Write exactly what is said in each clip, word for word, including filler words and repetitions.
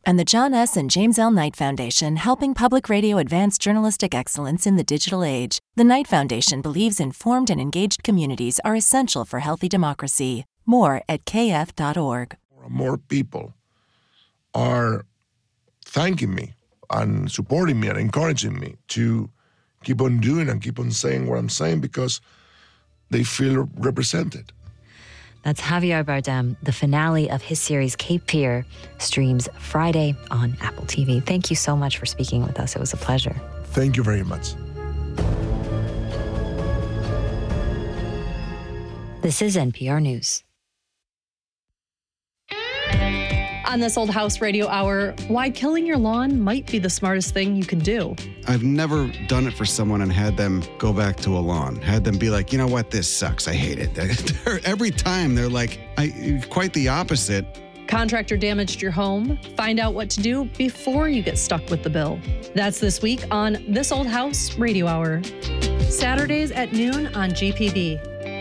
And the John S. and James L. Knight Foundation, helping public radio advance journalistic excellence in the digital age. The Knight Foundation believes informed and engaged communities are essential for healthy democracy. More at k f dot org. More people are thanking me and supporting me and encouraging me to keep on doing and keep on saying what I'm saying because they feel represented. That's Javier Bardem. The finale of his series Cape Fear streams Friday on Apple T V. Thank you so much for speaking with us. It was a pleasure. Thank you very much. This is N P R News. On This Old House Radio Hour, why killing your lawn might be the smartest thing you can do. I've never done it for someone and had them go back to a lawn, had them be like, you know what, this sucks, I hate it. Every time they're like, I, quite the opposite. Contractor damaged your home? Find out what to do before you get stuck with the bill. That's this week on This Old House Radio Hour. Saturdays at noon on G P B.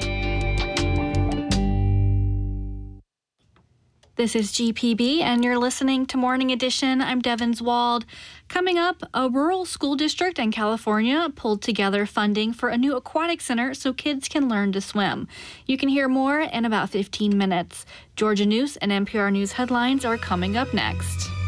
This is G P B, and you're listening to Morning Edition. I'm Devin Zwald. Coming up, a rural school district in California pulled together funding for a new aquatic center so kids can learn to swim. You can hear more in about fifteen minutes. Georgia News and N P R News headlines are coming up next.